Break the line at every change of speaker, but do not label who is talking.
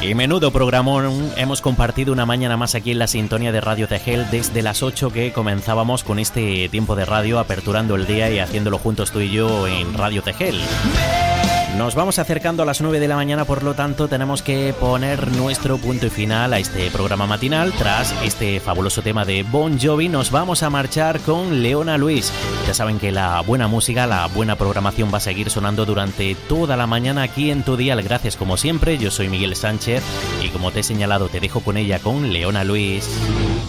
Y menudo programón hemos compartido una mañana más aquí en la sintonía de Radio Tegel desde las 8 que comenzábamos con este tiempo de radio, aperturando el día y haciéndolo juntos tú y yo en Radio Tegel. Nos vamos acercando a las 9 de la mañana, por lo tanto tenemos que poner nuestro punto y final a este programa matinal. Tras este fabuloso tema de Bon Jovi nos vamos a marchar con Leona Lewis. Ya saben que la buena música, la buena programación va a seguir sonando durante toda la mañana aquí en tu dial. Gracias como siempre, yo soy Miguel Sánchez y como te he señalado te dejo con ella, con Leona Lewis.